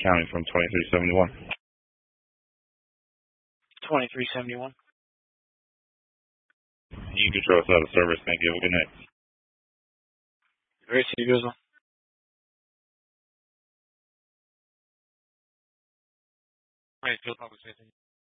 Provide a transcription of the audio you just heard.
County from 2371. 2371. You control us out of service. Thank you. Have a good night. Great to see you as well. Right, Phil,